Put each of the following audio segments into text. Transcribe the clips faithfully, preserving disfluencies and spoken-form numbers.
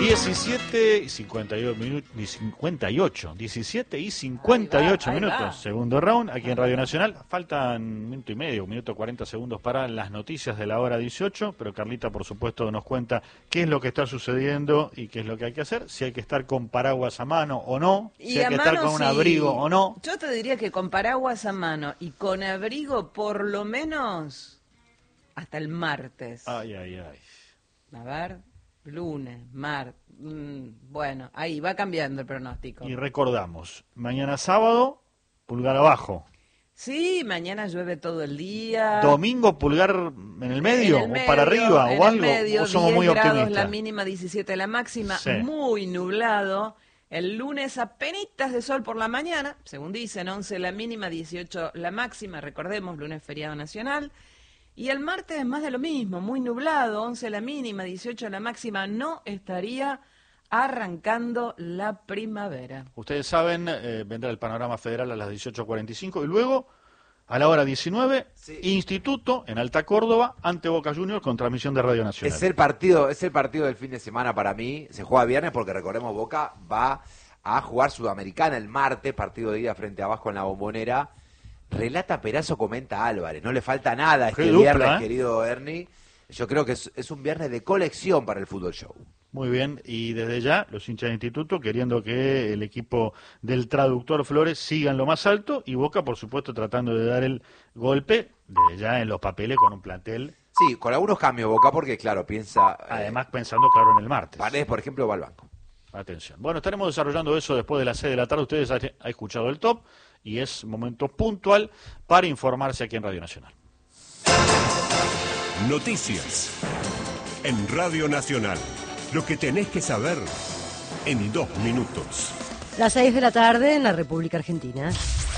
diecisiete y cincuenta y ocho minutos, diecisiete y cincuenta y ocho minutos, segundo round, aquí en Radio Nacional. Faltan un minuto y medio, un minuto cuarenta segundos para las noticias de la hora dieciocho, pero Carlita, por supuesto, nos cuenta qué es lo que está sucediendo y qué es lo que hay que hacer, si hay que estar con paraguas a mano o no, y si hay que mano, estar con un sí. abrigo o no. Yo te diría que con paraguas a mano y con abrigo por lo menos hasta el martes. Ay, ay, ay. A ver, lunes, martes, mmm, bueno, ahí va cambiando el pronóstico. Y recordamos, mañana sábado, pulgar abajo. Sí, mañana llueve todo el día. Domingo, pulgar en el medio, en el medio o para arriba, en o el algo, medio, o somos muy diez grados optimistas. La mínima, diecisiete la máxima, Sí. Muy nublado. El lunes apenitas de sol por la mañana, según dicen, once la mínima, dieciocho la máxima, recordemos, lunes feriado nacional. Y el martes más de lo mismo, muy nublado, once la mínima, dieciocho la máxima, no estaría arrancando la primavera. Ustedes saben, eh, vendrá el panorama federal a las dieciocho cuarenta y cinco y luego, a la hora diecinueve, sí. Instituto en Alta Córdoba ante Boca Juniors con transmisión de Radio Nacional. Es el partido, es el partido del fin de semana para mí. Se juega viernes porque recordemos Boca va a jugar Sudamericana el martes, partido de ida frente a Vasco en la Bombonera. Relata Perazo, comenta Álvarez. No le falta nada este dupla, viernes, ¿eh? querido Ernie. Yo creo que es, es un viernes de colección para el Fútbol Show. Muy bien, y desde ya los hinchas de Instituto queriendo que el equipo del traductor Flores siga en lo más alto y Boca, por supuesto, tratando de dar el golpe desde ya en los papeles con un plantel. Sí, con algunos cambios Boca porque, claro, piensa... Además, eh, pensando, claro, en el martes. Paredes, por ejemplo, va al banco. Atención. Bueno, estaremos desarrollando eso después de las seis de la tarde. Ustedes han escuchado el top y es momento puntual para informarse aquí en Radio Nacional. Noticias en Radio Nacional. Lo que tenés que saber en dos minutos. Las seis de la tarde en la República Argentina.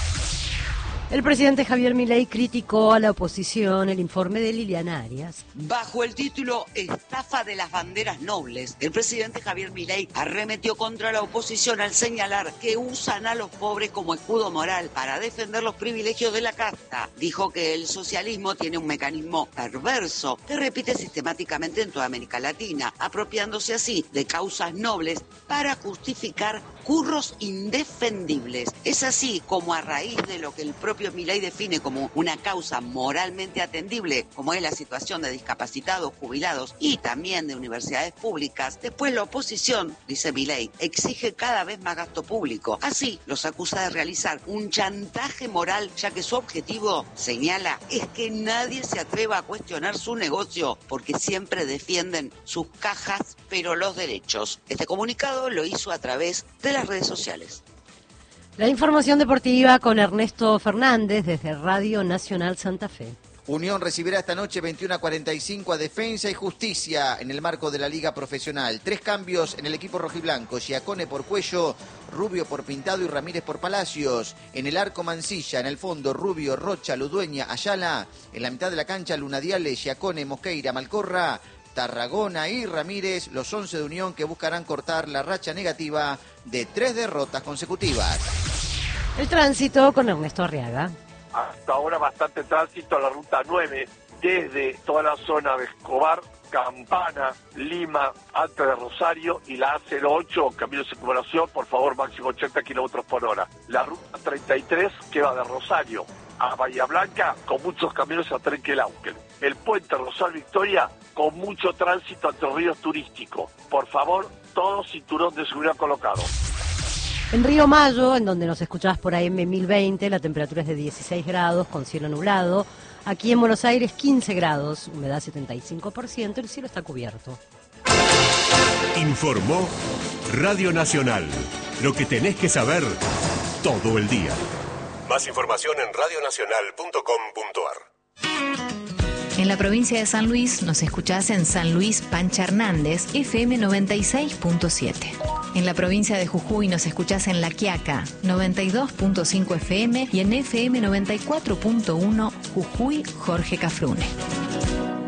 El presidente Javier Milei criticó a la oposición el informe de Liliana Arias. Bajo el título Estafa de las banderas nobles, el presidente Javier Milei arremetió contra la oposición al señalar que usan a los pobres como escudo moral para defender los privilegios de la casta. Dijo que el socialismo tiene un mecanismo perverso que repite sistemáticamente en toda América Latina, apropiándose así de causas nobles para justificar curros indefendibles. Es así como a raíz de lo que el propio Milei define como una causa moralmente atendible, como es la situación de discapacitados, jubilados y también de universidades públicas, después la oposición, dice Milei, exige cada vez más gasto público. Así los acusa de realizar un chantaje moral, ya que su objetivo, señala, es que nadie se atreva a cuestionar su negocio, porque siempre defienden sus cajas, pero los derechos. Este comunicado lo hizo a través de las redes sociales. La información deportiva con Ernesto Fernández desde Radio Nacional Santa Fe. Unión recibirá esta noche veintiuno a cuarenta y cinco a Defensa y Justicia en el marco de la Liga Profesional. Tres cambios en el equipo rojiblanco: Giacone por Cuello, Rubio por Pintado y Ramírez por Palacios. En el arco Mancilla, en el fondo Rubio, Rocha, Ludueña, Ayala. En la mitad de la cancha Lunadiale, Giacone, Mosqueira, Malcorra, Tarragona y Ramírez, los once de Unión que buscarán cortar la racha negativa de tres derrotas consecutivas. El tránsito con Ernesto Arriaga. Hasta ahora bastante tránsito a la ruta nueve, desde toda la zona de Escobar, Campana, Lima, antes de Rosario, y la A cero ocho, camino de circunvalación, por favor, máximo ochenta kilómetros por hora. La ruta treinta y tres, que va de Rosario a Bahía Blanca, con muchos caminos a Trenquelauquen. El puente Rosal Victoria, con mucho tránsito entre ríos turísticos. Por favor, todo cinturón de seguridad colocado. En Río Mayo, en donde nos escuchás por A M mil veinte, la temperatura es de dieciséis grados con cielo nublado. Aquí en Buenos Aires quince grados, humedad setenta y cinco por ciento, el cielo está cubierto. Informó Radio Nacional. Lo que tenés que saber todo el día. Más información en radio nacional punto com punto a r. En la provincia de San Luis nos escuchás en San Luis Pancha Hernández, F M noventa y seis punto siete. En la provincia de Jujuy nos escuchás en La Quiaca, noventa y dos punto cinco F M y en F M noventa y cuatro punto uno Jujuy Jorge Cafrune.